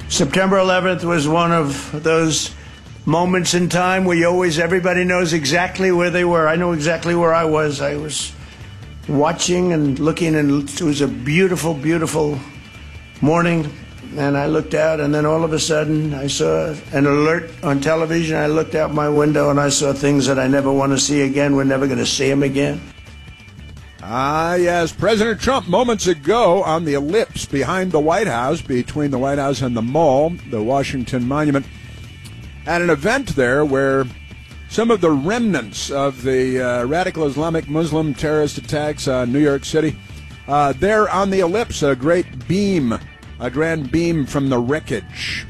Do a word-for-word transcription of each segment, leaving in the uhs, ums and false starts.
September eleventh was one of those moments in time where you always, everybody knows exactly where they were. I know exactly where I was. I was watching and looking, and it was a beautiful, beautiful morning. And I looked out, and then all of a sudden, I saw an alert on television. I looked out my window, and I saw things that I never want to see again. We're never going to see them again. Ah, yes. President Trump moments ago on the ellipse behind the White House, between the White House and the Mall, the Washington Monument, at an event there where some of the remnants of the uh, radical Islamic Muslim terrorist attacks on New York City, uh, there on the ellipse, a great beam, a grand beam from the wreckage.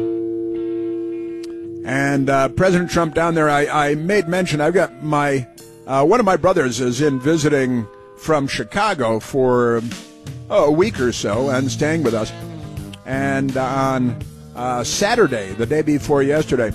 And uh, President Trump down there, I, I made mention, I've got my, uh, one of my brothers is in visiting from Chicago for oh, a week or so and staying with us. And on uh, Saturday, the day before yesterday,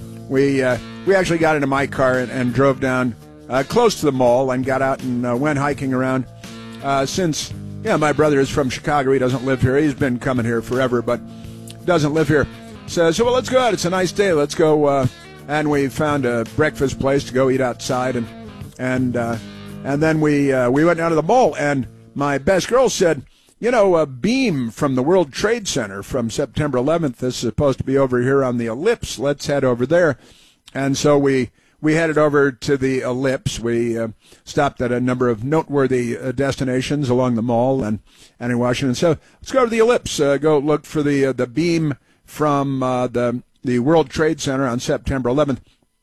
we uh, we actually got into my car and, and drove down uh, close to the mall and got out and uh, went hiking around. Uh, since, yeah, my brother is from Chicago. He doesn't live here. He's been coming here forever, but doesn't live here. So, so well, let's go out. It's a nice day. Let's go. Uh, and we found a breakfast place to go eat outside. And and uh, and then we uh, we went down to the mall. And my best girl said, you know, a beam from the World Trade Center from September eleventh is supposed to be over here on the ellipse. Let's head over there. And so we we headed over to the ellipse. We uh, stopped at a number of noteworthy uh, destinations along the mall and, and in Washington. So let's go to the ellipse. Uh, go look for the uh, the beam from uh, the the World Trade Center on September eleventh.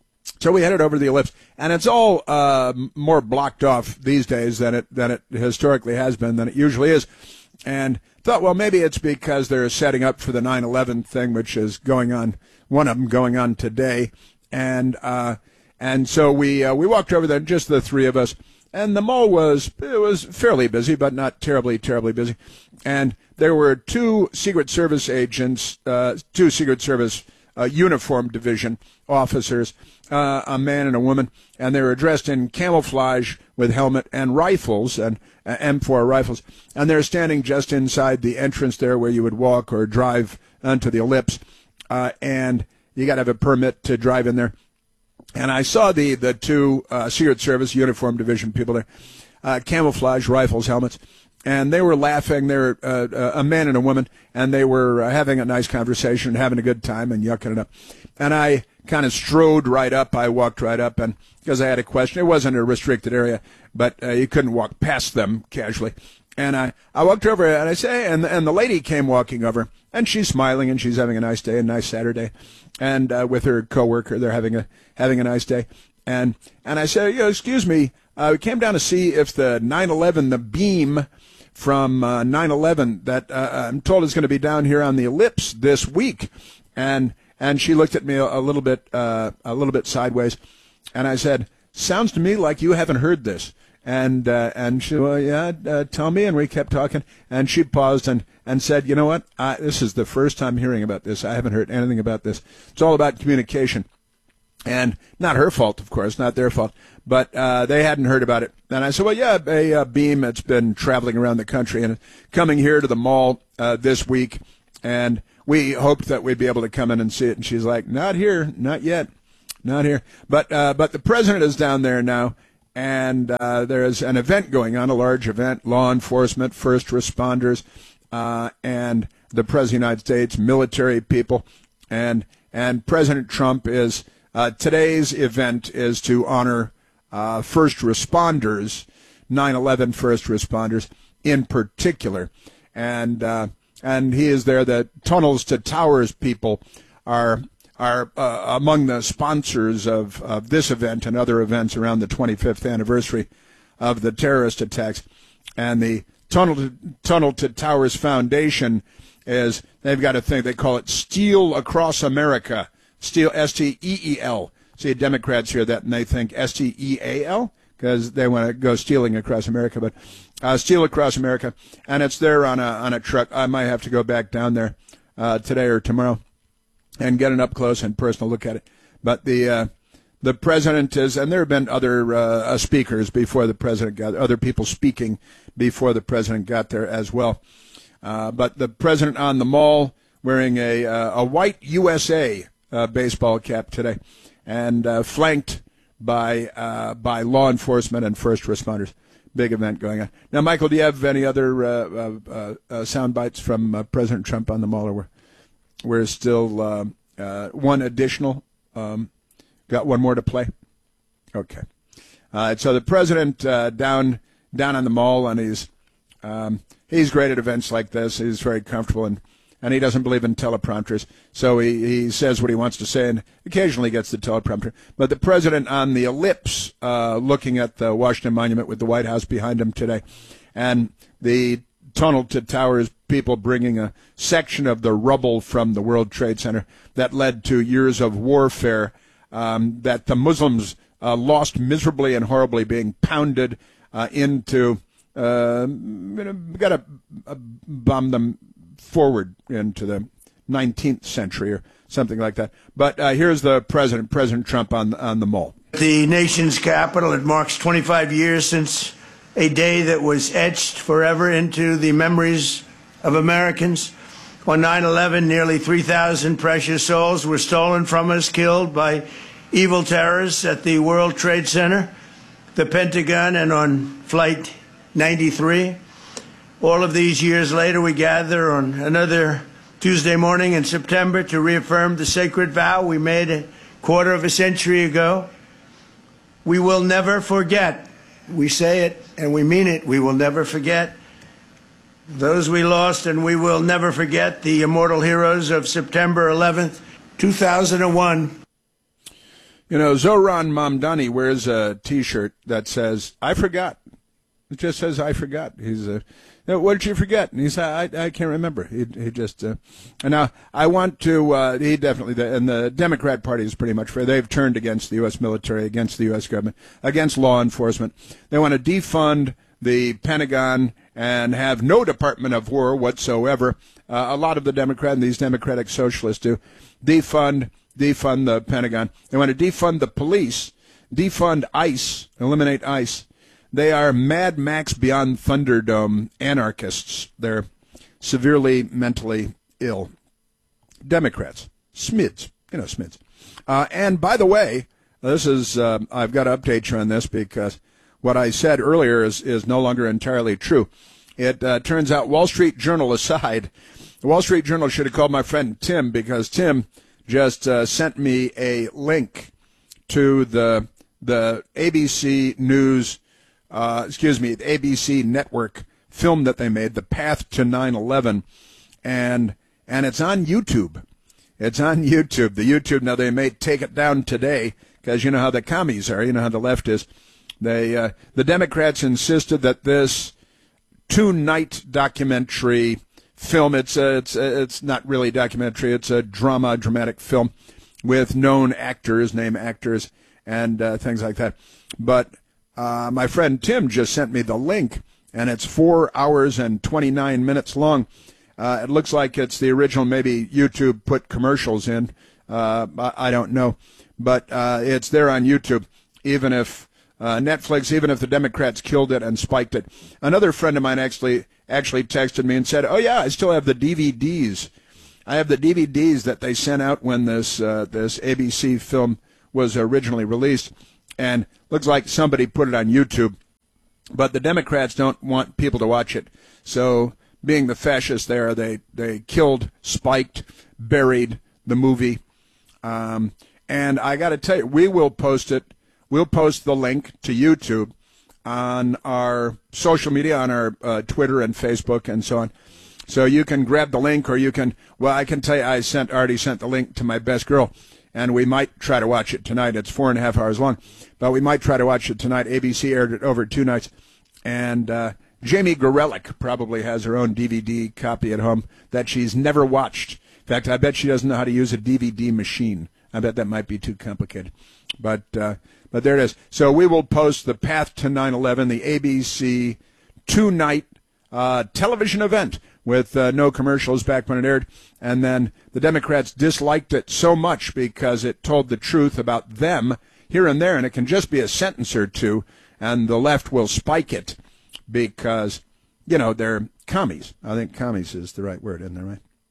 So we headed over to the ellipse, and it's all uh, more blocked off these days than it than it historically has been, than it usually is. And thought, well, maybe it's because they're setting up for the nine eleven thing, which is going on, one of them going on today. And uh, and so we uh, we walked over there, just the three of us. And the mall was it was fairly busy, but not terribly, terribly busy. And there were two Secret Service agents, uh, two Secret Service uh, uniform division officers, uh, a man and a woman, and they were dressed in camouflage with helmet and rifles, and uh, M four rifles. And they're standing just inside the entrance there where you would walk or drive onto the ellipse. Uh, and you got to have a permit to drive in there. And I saw the, the two uh, Secret Service uniform division people there, uh, camouflage, rifles, helmets, and they were laughing. They were uh, a man and a woman, and they were uh, having a nice conversation, having a good time, and yucking it up. And I kind of strode right up. I walked right up, and because I had a question. It wasn't a restricted area, but uh, you couldn't walk past them casually. And I, I walked over, and I say, and and the lady came walking over, and she's smiling, and she's having a nice day, a nice Saturday, and uh, with her coworker, they're having a having a nice day, and and I said, you know, excuse me, uh, we came down to see if the nine eleven, the beam from uh, nine eleven that uh, I'm told is going to be down here on the ellipse this week, and and she looked at me a, a little bit uh, a little bit sideways, and I said, sounds to me like you haven't heard this. And uh, and she, well, yeah, uh, tell me. And we kept talking. And she paused and, and said, you know what? I, this is the first time hearing about this. I haven't heard anything about this. It's all about communication. And not her fault, of course, not their fault. But uh, they hadn't heard about it. And I said, well, yeah, a, a beam that's been traveling around the country and coming here to the mall uh, this week. And we hoped that we'd be able to come in and see it. And she's like, not here, not yet, not here. But uh, but the president is down there now. And uh, there is an event going on, a large event, law enforcement, first responders, uh, and the President of the United States, military people. And and President Trump is, uh, today's event is to honor uh, first responders, nine eleven first responders in particular. And, uh, and he is there. The Tunnels to Towers people are are uh, among the sponsors of, of this event and other events around the twenty-fifth anniversary of the terrorist attacks. And the Tunnel to, Tunnel to Towers Foundation is, they've got a thing, they call it Steel Across America, Steel, S T E E L. See, Democrats hear that and they think S T E A L, because they want to go stealing across America, but uh, Steel Across America. And it's there on a, on a truck. I might have to go back down there uh, today or tomorrow and get an up-close and personal look at it. But the uh, the president is, and there have been other uh, speakers before the president got, other people speaking before the president got there as well. Uh, but the president on the mall wearing a uh, a white U S A uh, baseball cap today, and uh, flanked by uh, by law enforcement and first responders. Big event going on. Now, Michael, do you have any other uh, uh, uh, sound bites from uh, President Trump on the mall, or we're, we're still uh, uh, one additional? Um, got one more to play? Okay. Uh, so the president uh, down down on the mall, and he's um, he's great at events like this. He's very comfortable, and, and he doesn't believe in teleprompters. So he, he says what he wants to say, and occasionally gets the teleprompter. But the president on the ellipse, uh, looking at the Washington Monument with the White House behind him today, and the tunnel to towers, people bringing a section of the rubble from the World Trade Center that led to years of warfare um, that the Muslims Uh, lost miserably and horribly, being pounded uh, into. Uh, you know, got to uh, bomb them forward into the nineteenth century or something like that. But uh, here's the president, President Trump, on on the mall. The nation's capital. It marks twenty-five years since a day that was etched forever into the memories of Americans. On nine eleven, nearly three thousand precious souls were stolen from us, killed by evil terrorists at the World Trade Center, the Pentagon, and on Flight ninety-three. All of these years later, we gather on another Tuesday morning in September to reaffirm the sacred vow we made a quarter of a century ago. We will never forget. We say it and we mean it. We will never forget those we lost, and we will never forget the immortal heroes of September eleventh, two thousand one. You know, Zohran Mamdani wears a T-shirt that says, I forgot. It just says, I forgot. He's a, uh, what did you forget? And he said, I, I can't remember. He, he just, uh, and now I want to, uh, he definitely, and the Democrat Party is pretty much fair. They've turned against the U S military, against the U S government, against law enforcement. They want to defund the Pentagon and have no Department of War whatsoever. Uh, a lot of the Democrat and these Democratic socialists do. Defund defund the Pentagon. They want to defund the police, defund ICE, eliminate ICE. They are Mad Max Beyond Thunderdome anarchists. They're severely mentally ill. Democrats. Smids. You know, Smids. Uh, and by the way, this is, uh, I've got to update you on this because what I said earlier is, is no longer entirely true. It uh, turns out, Wall Street Journal aside, the Wall Street Journal should have called my friend Tim, because Tim just uh, sent me a link to the the A B C News, uh, excuse me, A B C Network film that they made, The Path to nine eleven, and and it's on YouTube. It's on YouTube. The YouTube, now they may take it down today, because you know how the commies are, you know how the left is. They uh, the Democrats insisted that this two-night documentary film, it's a, it's a, it's not really a documentary, it's a drama, dramatic film with known actors, name actors, and uh, things like that. But uh, my friend Tim just sent me the link, and it's four hours and twenty-nine minutes long. Uh, it looks like it's the original. Maybe YouTube put commercials in. Uh, I, I don't know. But uh, it's there on YouTube, even if uh, Netflix, even if the Democrats killed it and spiked it. Another friend of mine actually actually texted me and said, oh, yeah, I still have the D V Ds. I have the D V Ds that they sent out when this uh, this A B C film was originally released. And looks like somebody put it on YouTube. But the Democrats don't want people to watch it. So being the fascists they are, they, they killed, spiked, buried the movie. Um, and I got to tell you, we will post it. We'll post the link to YouTube on our social media, on our uh, Twitter and Facebook and so on. So you can grab the link, or you can, well, I can tell you I sent already sent the link to my best girl, and we might try to watch it tonight. It's four and a half hours long, but we might try to watch it tonight. A B C aired it over two nights, and uh, Jamie Gorelick probably has her own D V D copy at home that she's never watched. In fact, I bet she doesn't know how to use a D V D machine. I bet that might be too complicated. But uh, but there it is. So we will post The Path to nine eleven, the A B C two-night uh, television event with uh, no commercials back when it aired. And then the Democrats disliked it so much because it told the truth about them here and there, and it can just be a sentence or two, and the left will spike it because, you know, they're commies. I think commies is the right word, isn't that right?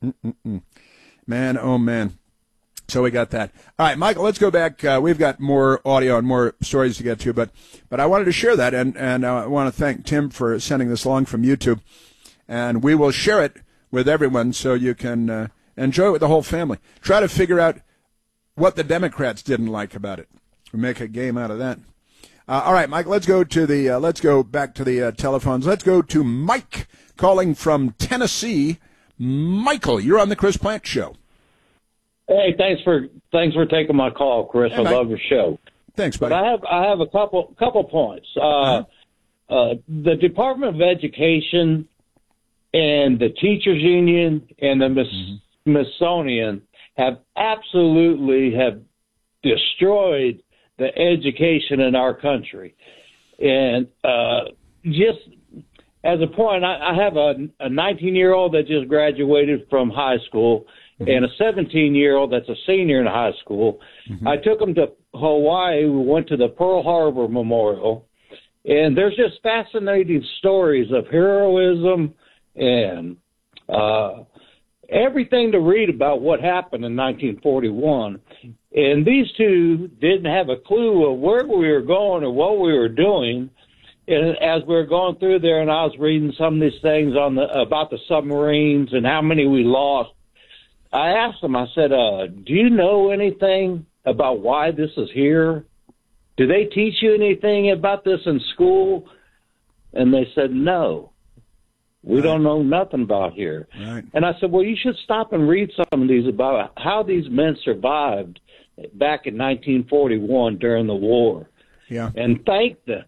Mm-mm-mm. Man, oh man. So we got that. All right, Michael, let's go back. Uh, we've got more audio and more stories to get to, but but I wanted to share that, and, and I want to thank Tim for sending this along from YouTube. And we will share it with everyone so you can uh, enjoy it with the whole family. Try to figure out what the Democrats didn't like about it. We make a game out of that. Uh, all right, Mike, let's go to the uh, let's go back to the uh, telephones. Let's go to Mike calling from Tennessee. Michael, you're on the Chris Plante Show. Hey, thanks for thanks for taking my call, Chris. Hey, I Mike. love your show. Thanks, buddy. But I have I have a couple couple points. Uh, uh-huh. uh, the Department of Education and the Teachers Union and the mm-hmm. Smithsonian have absolutely have destroyed the education in our country. And uh, just as a point, I, I have a nineteen-year-old that just graduated from high school and a seventeen-year-old that's a senior in high school. Mm-hmm. I took them to Hawaii. We went to the Pearl Harbor Memorial. And there's just fascinating stories of heroism and uh, everything to read about what happened in nineteen forty-one. And these two didn't have a clue of where we were going or what we were doing. And as we were going through there, and I was reading some of these things on the about the submarines and how many we lost, I asked them, I said, uh, do you know anything about why this is here? Do they teach you anything about this in school? And they said, no. We right. don't know nothing about here. Right. And I said, well, you should stop and read some of these about how these men survived back in nineteen forty-one during the war. Yeah. And thank them.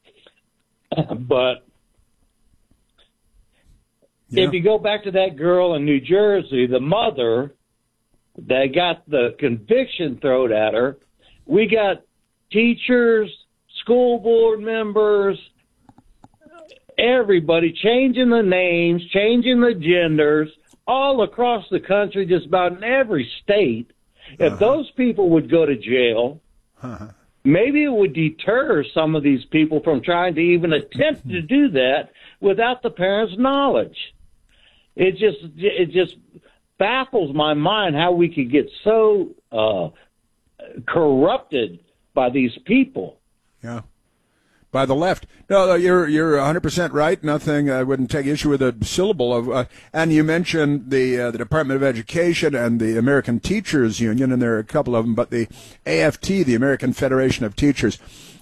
But yeah. if you go back to that girl in New Jersey, the mother that got the conviction thrown at her, we got teachers, school board members, everybody changing the names, changing the genders, all across the country, just about in every state. Uh-huh. If those people would go to jail, uh-huh. maybe it would deter some of these people from trying to even attempt to do that without the parents' knowledge. It just it just baffles my mind how we could get so uh, corrupted by these people. Yeah. By the left. No, no, you're you're one hundred percent right. Nothing. I wouldn't take issue with a syllable of. Uh, and you mentioned the uh, the Department of Education and the American Teachers Union, and there are a couple of them. But the A F T, the American Federation of Teachers,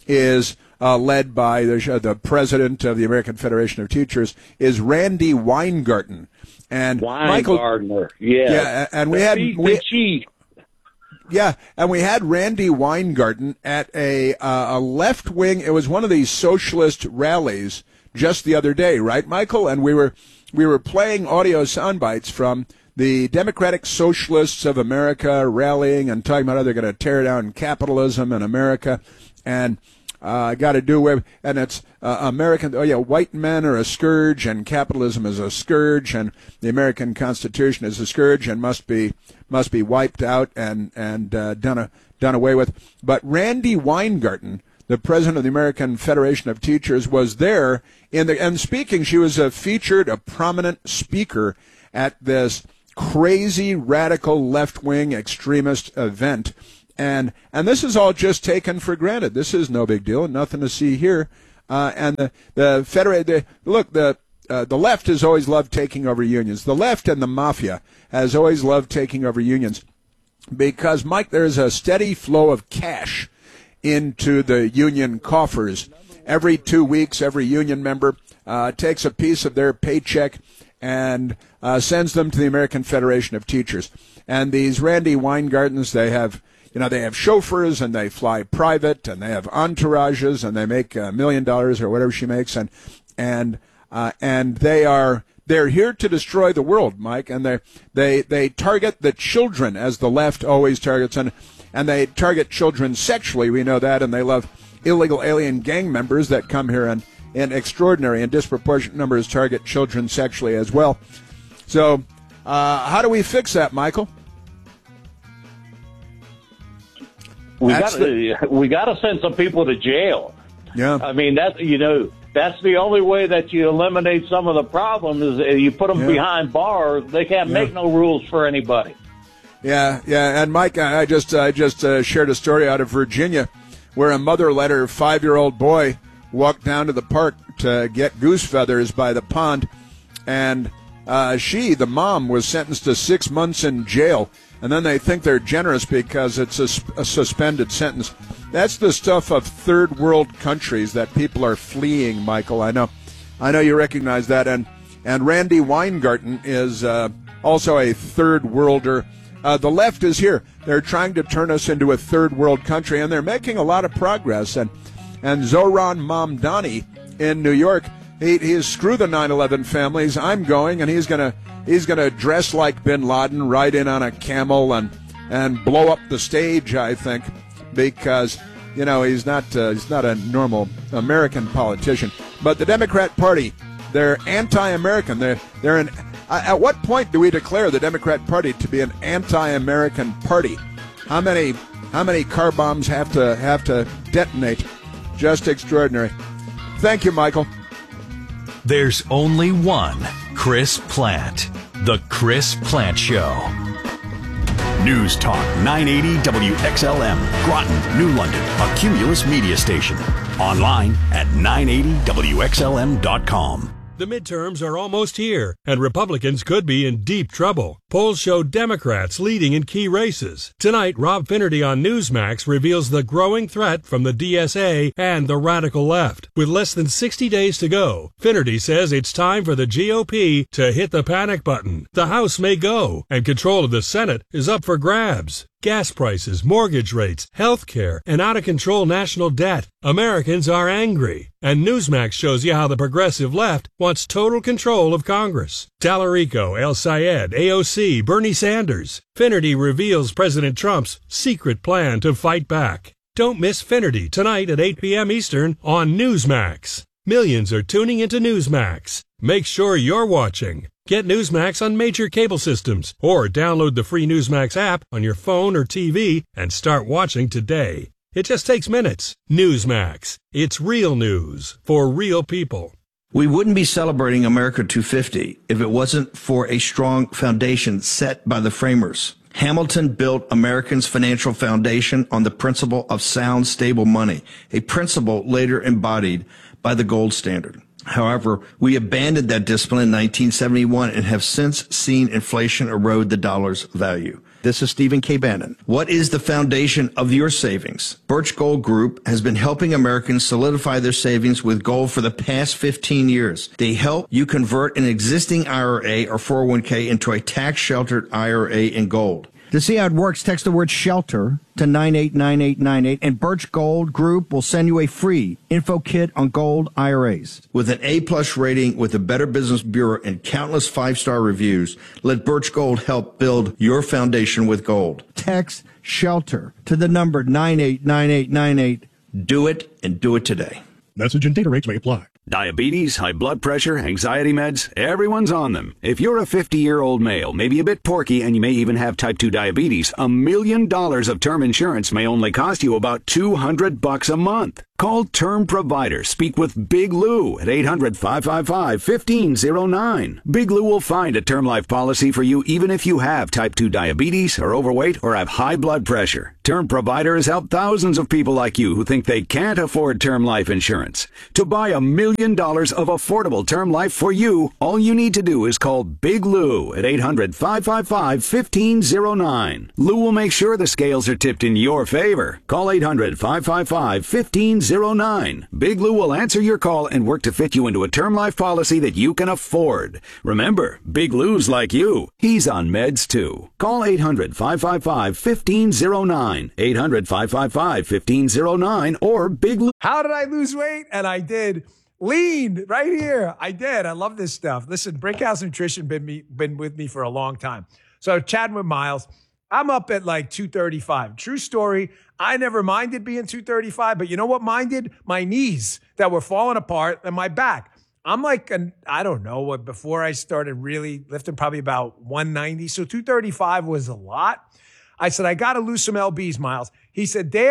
is uh, led by the, uh, the president of the American Federation of Teachers is Randy Weingarten. And Weingartner, Michael, yeah, yeah, and we the had chief, we, the chief. Yeah, and we had Randy Weingarten at a uh, a left wing. It was one of these socialist rallies just the other day, right, Michael? And we were we were playing audio sound bites from the Democratic Socialists of America rallying and talking about how they're going to tear down capitalism in America, and uh, got to do with and it's uh, American. Oh yeah, white men are a scourge, and capitalism is a scourge, and the American Constitution is a scourge, and must be. must be wiped out and and uh, done a, done away with. But Randy Weingarten, the president of the American Federation of Teachers, was there in the and speaking. She was a featured, a prominent speaker at this crazy radical left wing extremist event, and and this is all just taken for granted. This is no big deal, nothing to see here. Uh, and the the federa- the look the. Uh, the left has always loved taking over unions. The left and the mafia has always loved taking over unions because, Mike, there is a steady flow of cash into the union coffers. Every two weeks, every union member uh, takes a piece of their paycheck and uh, sends them to the American Federation of Teachers. And these Randy Weingartens, they have, you know, they have chauffeurs and they fly private and they have entourages and they make a million dollars or whatever she makes, and and. Uh, and they are they're here to destroy the world, Mike. And they they they target the children, as the left always targets, and and they target children sexually. We know that, and they love illegal alien gang members that come here and in extraordinary and disproportionate numbers target children sexually as well. So, uh, how do we fix that, Michael? We got to we got to send some people to jail. Yeah, I mean that you know. that's the only way that you eliminate some of the problems is if you put them Yeah. behind bars. They can't Yeah. make no rules for anybody. Yeah, yeah. And Mike, I I just I just uh, shared a story out of Virginia where a mother let her five-year-old boy walk down to the park to get goose feathers by the pond, and uh, she, the mom, was sentenced to six months in jail. And then they think they're generous because it's a, a suspended sentence. That's the stuff of third world countries that people are fleeing, Michael. I know, I know you recognize that. And and Randy Weingarten is uh, also a third worlder. Uh, the left is here. They're trying to turn us into a third world country, and they're making a lot of progress. And and Zohran Mamdani in New York, he he's screw the nine eleven families. I'm going, and he's gonna he's gonna dress like Bin Laden, ride in on a camel, and and blow up the stage. I think because you know he's not uh, he's not a normal American politician. But the Democrat Party, they're anti-American. They're they're an At what point do we declare the Democrat Party to be an anti-American party? How many how many car bombs have to have to detonate? Just extraordinary. Thank you, Michael. There's only one Chris Plant. The Chris Plant Show. News Talk nine eighty W X L M, Groton, New London, a Cumulus media station. Online at nine eighty W X L M dot com. The midterms are almost here, and Republicans could be in deep trouble. Polls show Democrats leading in key races. Tonight, Rob Finnerty on Newsmax reveals the growing threat from the D S A and the radical left. With less than sixty days to go, Finnerty says it's time for the G O P to hit the panic button. The House may go, and control of the Senate is up for grabs. Gas prices, mortgage rates, health care, and out-of-control national debt. Americans are angry. And Newsmax shows you how the progressive left wants total control of Congress. Tallarico, El Sayed, A O C, Bernie Sanders. Finnerty reveals President Trump's secret plan to fight back. Don't miss Finnerty tonight at eight p.m. Eastern on Newsmax. Millions are tuning into Newsmax. Make sure you're watching. Get Newsmax on major cable systems or download the free Newsmax app on your phone or T V and start watching today. It just takes minutes. Newsmax. It's real news for real people. We wouldn't be celebrating America two fifty if it wasn't for a strong foundation set by the framers. Hamilton built Americans' financial foundation on the principle of sound, stable money, a principle later embodied by the gold standard. However, we abandoned that discipline in nineteen seventy-one and have since seen inflation erode the dollar's value. This is Stephen K. Bannon. What is the foundation of your savings? Birch Gold Group has been helping Americans solidify their savings with gold for the past fifteen years. They help you convert an existing I R A or four oh one k into a tax-sheltered I R A in gold. To see how it works, text the word SHELTER to nine eight nine eight nine eight, and Birch Gold Group will send you a free info kit on gold I R As. With an A-plus rating with the Better Business Bureau and countless five-star reviews, let Birch Gold help build your foundation with gold. Text SHELTER to the number nine eight nine eight nine eight. Do it, and do it today. Message and data rates may apply. Diabetes, high blood pressure, anxiety meds, everyone's on them. If you're a fifty-year-old male, maybe a bit porky, and you may even have type two diabetes, a million dollars of term insurance may only cost you about two hundred bucks a month. Call Term Provider. Speak with Big Lou at eight hundred, five five five, one five zero nine. Big Lou will find a term life policy for you even if you have type two diabetes, are overweight, or have high blood pressure. Term Provider has helped thousands of people like you who think they can't afford term life insurance. To buy a million dollars of affordable term life for you, all you need to do is call Big Lou at eight hundred, five five five, one five zero nine. Lou will make sure the scales are tipped in your favor. Call eight hundred, five five five, one five zero nine. Big Lou will answer your call and work to fit you into a term life policy that you can afford. Remember, Big Lou's like you. He's on meds too. Call eight hundred, five five five, one five zero nine. eight hundred, five five five, one five zero nine or Big Lou. How did I lose weight? And I did. Lean right here. I did. I love this stuff. Listen, Brinkhouse Nutrition been me been with me for a long time. So chatting with Miles, I'm up at like two thirty-five. True story. I never minded being two thirty-five, but you know what minded? My knees that were falling apart and my back. I'm like, an, I don't know what, before I started really lifting, probably about one ninety. So two thirty-five was a lot. I said, I got to lose some L Bs, Miles. He said, Dan,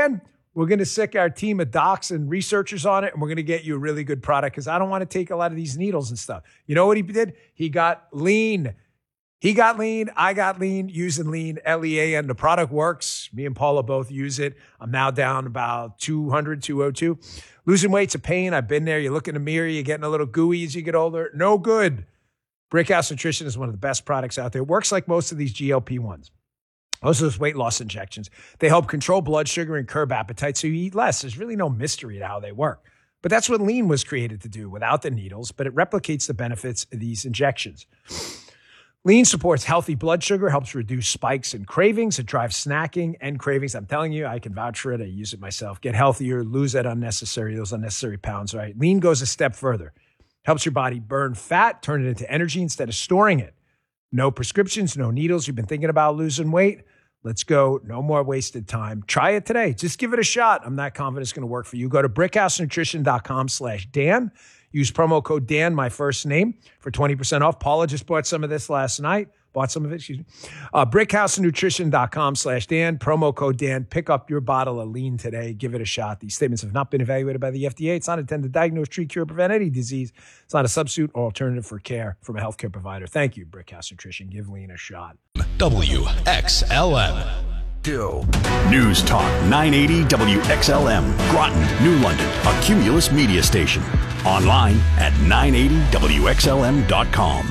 we're going to sick our team of docs and researchers on it, and we're going to get you a really good product because I don't want to take a lot of these needles and stuff. You know what he did? He got lean. He got lean. I got lean using lean, L E A N. The product works. Me and Paula both use it. I'm now down about two hundred, two oh two. Losing weight's a pain. I've been there. You look in the mirror, you're getting a little gooey as you get older. No good. Brickhouse Nutrition is one of the best products out there. It works like most of these G L P ones. Most of those weight loss injections. They help control blood sugar and curb appetite so you eat less. There's really no mystery to how they work. But that's what lean was created to do without the needles, but it replicates the benefits of these injections. Lean supports healthy blood sugar, helps reduce spikes and cravings. It drives snacking and cravings. I'm telling you, I can vouch for it. I use it myself. Get healthier, lose that unnecessary, those unnecessary pounds, right? Lean goes a step further. Helps your body burn fat, turn it into energy instead of storing it. No prescriptions, no needles. You've been thinking about losing weight? Let's go. No more wasted time. Try it today. Just give it a shot. I'm not confident it's going to work for you. Go to brickhousenutrition.com slash Dan. Use promo code Dan, my first name, for twenty percent off. Paula just bought some of this last night. Bought some of it, excuse me. Uh, brickhousenutrition.com slash Dan. Promo code Dan. Pick up your bottle of lean today. Give it a shot. These statements have not been evaluated by the F D A. It's not intended to diagnose, treat, cure, or prevent any disease. It's not a substitute or alternative for care from a healthcare provider. Thank you, Brickhouse Nutrition. Give lean a shot. W X L M. News Talk nine eighty W X L M, Groton, New London, a Cumulus media station. Online at nine eighty W X L M dot com.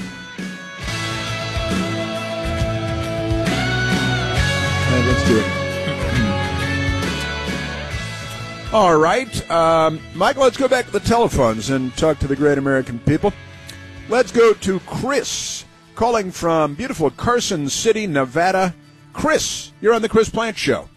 And let's do it. All right. Um, Michael, let's go back to the telephones and talk to the great American people. Let's go to Chris, calling from beautiful Carson City, Nevada. Chris, you're on the Chris Plant Show.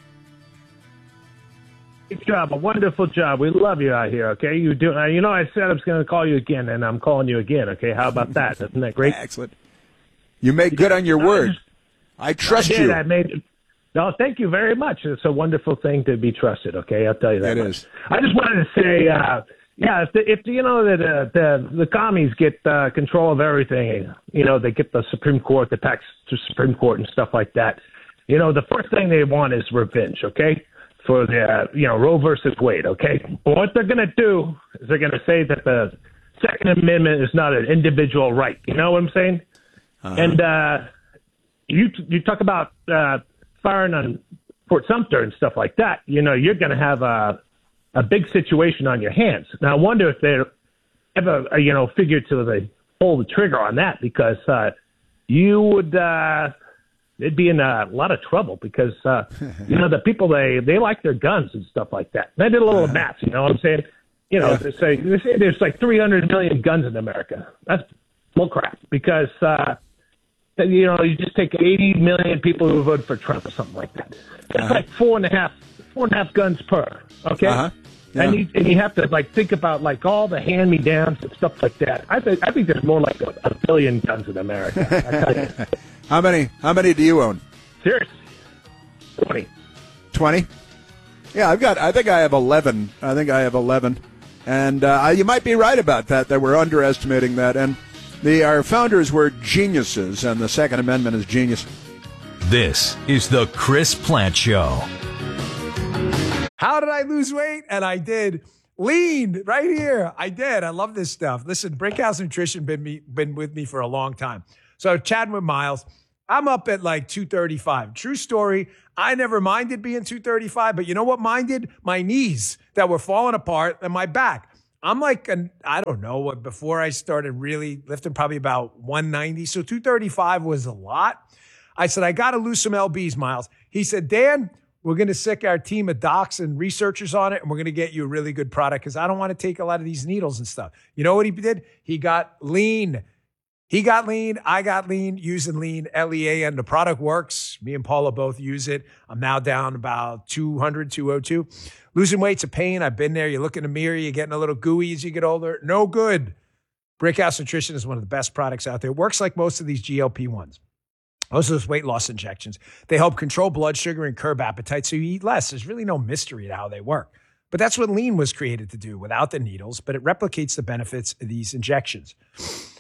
Great job, a wonderful job. We love you out here. Okay, you do. Uh, you know, I said I was going to call you again, and I'm calling you again. Okay, how about that? Isn't that great? Excellent. You made good on your word. I trust I did. you. I made. No, thank you very much. It's a wonderful thing to be trusted. Okay, I'll tell you that. It much. is. I just wanted to say, uh, yeah, if the, if the, you know that uh, the the commies get uh, control of everything, you know, they get the Supreme Court, the tax to Supreme Court, and stuff like that. You know, the first thing they want is revenge, okay, for the, uh, you know, Roe versus Wade, okay? But what they're going to do is they're going to say that the Second Amendment is not an individual right. You know what I'm saying? Uh-huh. And uh, you you talk about uh, firing on Fort Sumter and stuff like that. You know, you're going to have a, a big situation on your hands. Now, I wonder if they ever, uh, you know, figure to the, pull the trigger on that because uh, you would uh, – they'd be in a lot of trouble because, uh, you know, the people, they, they like their guns and stuff like that. And I did a little uh, math, you know what I'm saying? You know, yeah. they, say, they say there's like three hundred million guns in America. That's bull crap because, uh, you know, you just take eighty million people who voted for Trump or something like that. That's uh-huh. like four and a half, four and a half guns per, okay? Uh-huh. Yeah. And, you, and you have to, like, think about, like, all the hand-me-downs and stuff like that. I think I think there's more like a, a billion guns in America. I tell you. How many? How many do you own? Seriously, twenty. Twenty? Yeah, I've got. I think I have eleven. I think I have eleven, and uh, you might be right about that. That we're underestimating that, and the our founders were geniuses, and the Second Amendment is genius. This is the Chris Plant Show. How did I lose weight? And I did. Lean right here. I did. I love this stuff. Listen, Brickhouse Nutrition been me been with me for a long time. So chatting with Miles, I'm up at like two thirty-five. True story. I never minded being two thirty-five, but you know what minded? My knees that were falling apart and my back. I'm like, an, I don't know what, before I started really lifting, probably about one ninety. So two thirty-five was a lot. I said, I got to lose some L Bs, Miles. He said, Dan, we're going to sick our team of docs and researchers on it, and we're going to get you a really good product because I don't want to take a lot of these needles and stuff. You know what he did? He got lean. He got lean. I got lean using lean, L E A N. The product works. Me and Paula both use it. I'm now down about two hundred, two oh two. Losing weight's a pain. I've been there. You look in the mirror, you're getting a little gooey as you get older. No good. Brickhouse Nutrition is one of the best products out there. It works like most of these G L P ones. Most of those weight loss injections. They help control blood sugar and curb appetite so you eat less. There's really no mystery to how they work. But that's what lean was created to do without the needles, but it replicates the benefits of these injections.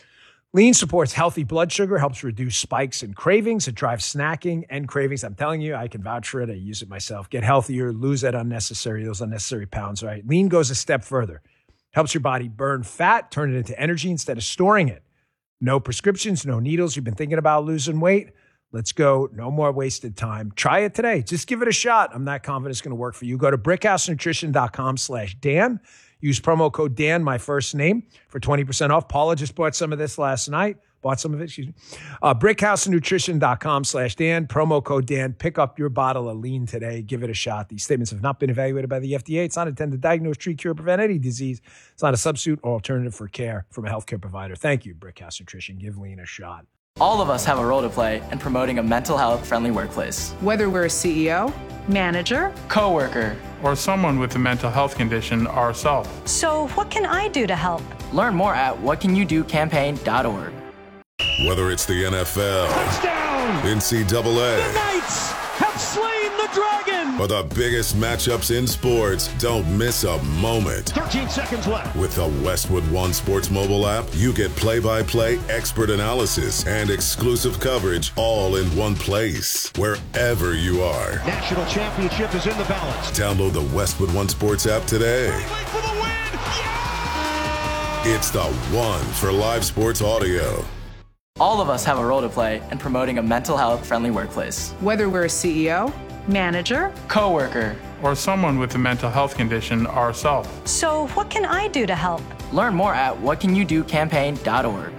Lean supports healthy blood sugar, helps reduce spikes and cravings. It drives snacking and cravings. I'm telling you, I can vouch for it. I use it myself. Get healthier, lose that unnecessary, those unnecessary pounds, right? Lean goes a step further. Helps your body burn fat, turn it into energy instead of storing it. No prescriptions, no needles. You've been thinking about losing weight? Let's go. No more wasted time. Try it today. Just give it a shot. I'm not confident it's going to work for you. Go to brickhousenutrition.com slash Dan. Use promo code Dan, my first name, for twenty percent off. Paula just bought some of this last night. Bought some of it, excuse me. Uh, brickhousenutrition.com slash Dan. Promo code Dan. Pick up your bottle of Lean today. Give it a shot. These statements have not been evaluated by the F D A. It's not intended to diagnose, treat, cure, prevent any disease. It's not a substitute or alternative for care from a healthcare provider. Thank you, Brickhouse Nutrition. Give Lean a shot. All of us have a role to play in promoting a mental health friendly workplace. Whether we're a C E O, manager, coworker, or someone with a mental health condition ourselves. So what can I do to help? Learn more at what can you do campaign dot org. Whether it's the N F L, touchdown, N C double A, the Knights have slain the dragon, or the biggest matchups in sports, don't miss a moment. thirteen seconds left. With the Westwood One Sports mobile app, you get play-by-play expert analysis and exclusive coverage all in one place, wherever you are. National championship is in the balance. Download the Westwood One Sports app today. For the win. Yeah! It's the one for live sports audio. All of us have a role to play in promoting a mental health friendly workplace. Whether we're a C E O, manager, coworker, or someone with a mental health condition ourselves. So what can I do to help? Learn more at what can you do campaign dot org.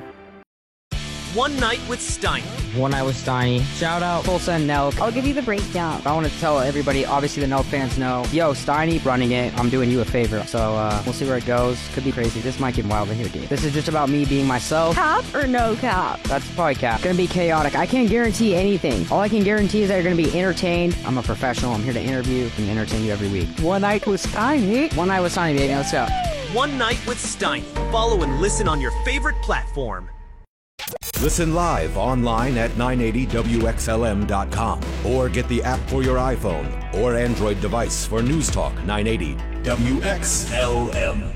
One Night with Steiny. One Night with Steiny. Shout out Tulsa and Nelk. I'll give you the breakdown. I want to tell everybody, obviously the Nelk fans know, yo, Steiny running it, I'm doing you a favor. So uh, we'll see where it goes. Could be crazy. This might get wild in here, dude. This is just about me being myself. Cap or no cap? That's probably cap. Gonna be chaotic. I can't guarantee anything. All I can guarantee is that you're gonna be entertained. I'm a professional. I'm here to interview and entertain you every week. One Night with Steiny. One Night with Steiny, baby. Let's go. One Night with Steiny. Follow and listen on your favorite platform. Listen live online at nine eighty W X L M dot com or get the app for your iPhone or Android device for News Talk nine eighty W X L M.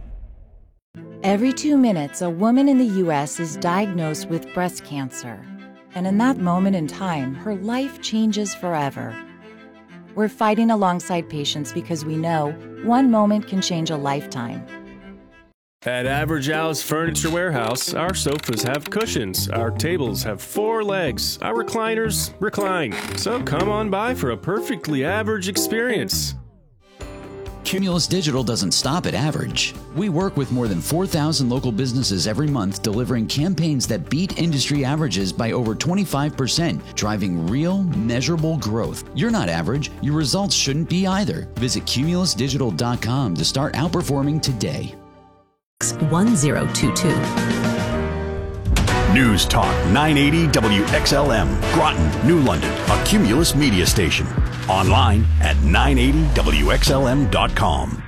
Every two minutes, a woman in the U S is diagnosed with breast cancer. And in that moment in time, her life changes forever. We're fighting alongside patients because we know one moment can change a lifetime. At Average Al's Furniture Warehouse, our sofas have cushions, our tables have four legs, our recliners recline. So come on by for a perfectly average experience. Cumulus Digital doesn't stop at average. We work with more than four thousand local businesses every month, delivering campaigns that beat industry averages by over twenty-five percent, driving real, measurable growth. You're not average. Your results shouldn't be either. Visit cumulus digital dot com to start outperforming today. one zero two two. News Talk nine eighty W X L M, Groton, New London, a Cumulus media station. Online at nine eighty W X L M dot com.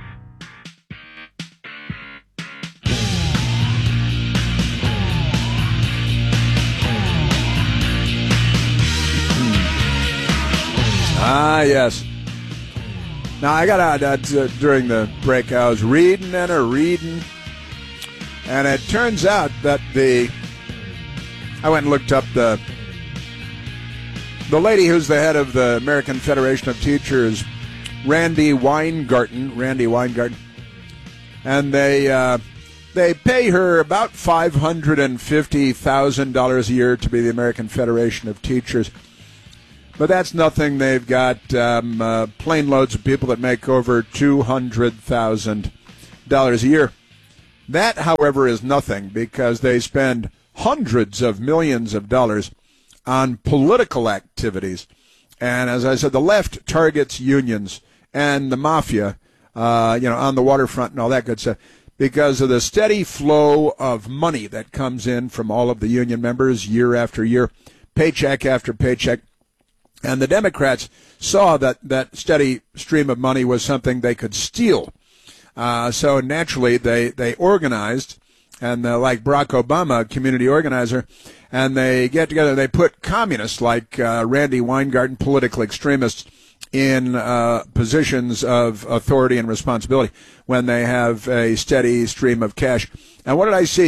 Ah, yes. Now, I got out uh, t- during the break. I was reading and a reading, and it turns out that the I went and looked up the the lady who's the head of the American Federation of Teachers, Randi Weingarten. Randi Weingarten, and they uh, they pay her about five hundred and fifty thousand dollars a year to be the American Federation of Teachers. But that's nothing. They've got um, uh, plane loads of people that make over two hundred thousand dollars a year. That, however, is nothing because they spend hundreds of millions of dollars on political activities. And as I said, the left targets unions and the mafia, uh, you know, on the waterfront and all that good stuff because of the steady flow of money that comes in from all of the union members year after year, paycheck after paycheck. And the Democrats saw that that steady stream of money was something they could steal. Uh, so naturally, they, they organized, and uh, like Barack Obama, a community organizer, and they get together, they put communists like uh, Randi Weingarten, political extremists, in uh, positions of authority and responsibility when they have a steady stream of cash. And what did I see?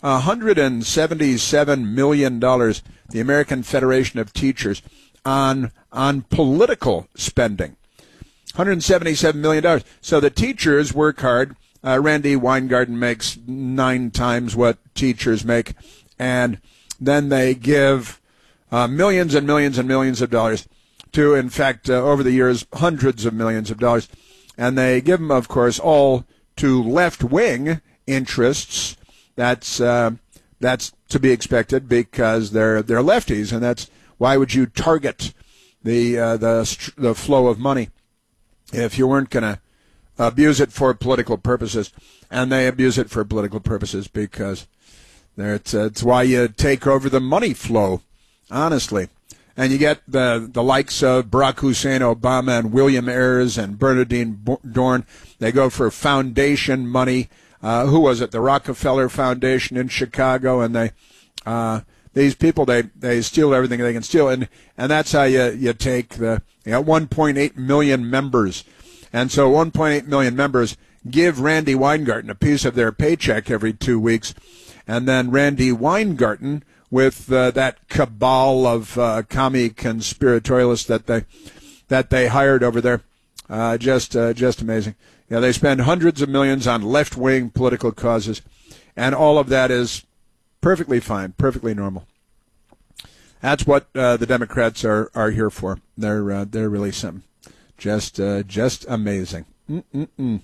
one hundred seventy-seven million dollars, the American Federation of Teachers, on on political spending. one hundred seventy-seven million dollars. So the teachers work hard. Uh, Randy Weingarten makes nine times what teachers make, and then they give uh, millions and millions and millions of dollars to, in fact, uh, over the years, hundreds of millions of dollars. And they give them, of course, all to left-wing interests. That's uh, that's to be expected because they're they're lefties, and that's why would you target the uh, the the flow of money if you weren't going to abuse it for political purposes? And they abuse it for political purposes because it's, uh, it's why you take over the money flow, honestly. And you get the the likes of Barack Hussein Obama and William Ayers and Bernardine Dorn. They go for foundation money. Uh, who was it? The Rockefeller Foundation in Chicago. And they uh, these people, they, they steal everything they can steal. And, and that's how you, you take the you got one point eight million members. And so one point eight million members give Randy Weingarten a piece of their paycheck every two weeks. And then Randy Weingarten, with uh, that cabal of uh, commie conspiratorialists that they that they hired over there, uh, just uh, just amazing. Yeah, they spend hundreds of millions on left-wing political causes, and all of that is perfectly fine, perfectly normal. That's what uh, the Democrats are, are here for. They're uh, they're really something, just uh, just amazing. Mm-mm-mm.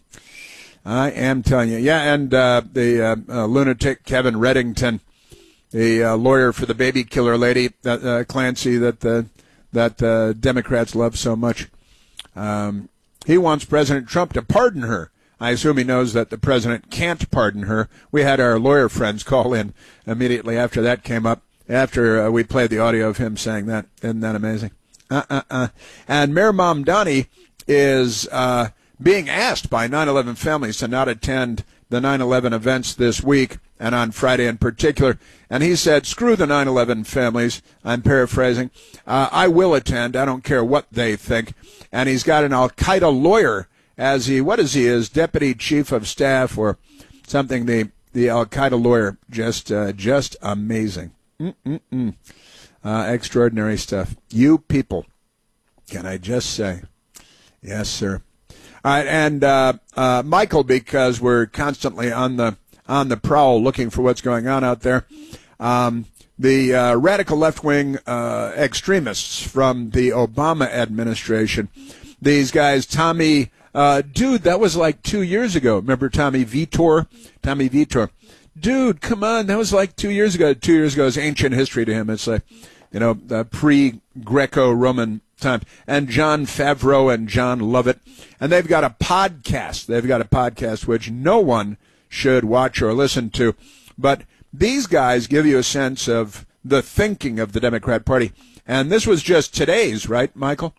I am telling you, yeah. And uh, the uh, uh, lunatic Kevin Reddington, the uh, lawyer for the baby killer lady, that uh, Clancy, that the that uh, Democrats love so much. Um, he wants President Trump to pardon her. I assume he knows that the president can't pardon her. We had our lawyer friends call in immediately after that came up, after uh, we played the audio of him saying that. Isn't that amazing? Uh-uh-uh. And Mayor Mamdani is uh, being asked by nine eleven families to not attend the nine eleven events this week and on Friday in particular. And he said, screw the nine eleven families. I'm paraphrasing. Uh, I will attend. I don't care what they think. And he's got an Al-Qaeda lawyer as he, what is he, his deputy chief of staff or something, the, the Al-Qaeda lawyer. Just, uh, just amazing. Mm-mm-mm. Uh, extraordinary stuff. You people, can I just say, yes, sir. All right, and uh, uh, Michael, because we're constantly on the on the prowl looking for what's going on out there, um, the uh, radical left-wing uh, extremists from the Obama administration, these guys, Tommy, uh, dude, that was like two years ago. Remember Tommy Vitor? Tommy Vitor. Dude, come on, that was like two years ago. Two years ago is ancient history to him. It's like, you know, uh, pre-Greco-Roman time. And John Favreau and John Lovett. And they've got a podcast. They've got a podcast which no one should watch or listen to. But these guys give you a sense of the thinking of the Democrat Party. And this was just today's, right, Michael?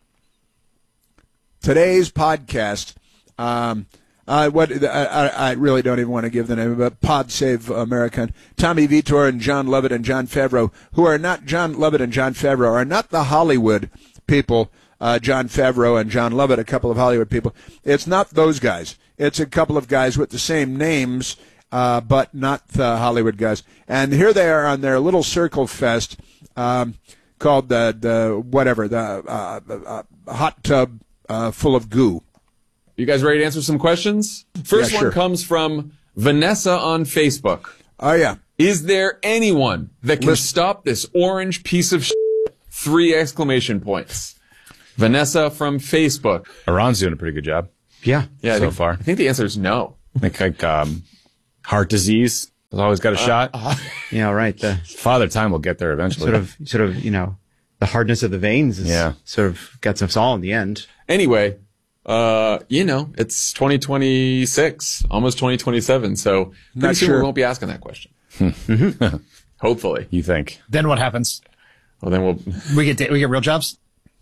Today's podcast. Um, uh, what I, I really don't even want to give the name of it. Pod Save America. Tommy Vitor and John Lovett and John Favreau, who are not John Lovett and John Favreau, are not the Hollywood people. Uh, John Favreau and John Lovett, a couple of Hollywood people. It's not those guys. It's a couple of guys with the same names, uh, but not the Hollywood guys. And here they are on their little circle fest um, called the, the whatever, the uh, uh, hot tub uh, full of goo. You guys ready to answer some questions? First Yeah, one sure. comes from Vanessa on Facebook. Oh, yeah. Is there anyone that can Listen. stop this orange piece of shit? Three exclamation points. Vanessa from Facebook. Iran's doing a pretty good job. Yeah, Yeah, I so think, far. I think the answer is no. Like, like um, heart disease has always got a shot. Uh, Yeah, right. The Father Time will get there eventually. sort of, sort of, you know, the hardness of the veins is Yeah. sort of gets us all in the end. Anyway, uh, you know, it's twenty twenty-six, almost twenty twenty-seven, so pretty Not soon sure. we won't be asking that question. Hopefully. You think? Then what happens? Well, then we'll. We get we get real jobs.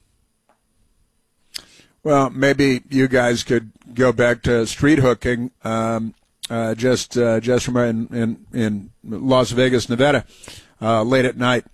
Well, maybe you guys could go back to street hooking, um, uh, just uh, just from in, in in Las Vegas, Nevada, uh, late at night.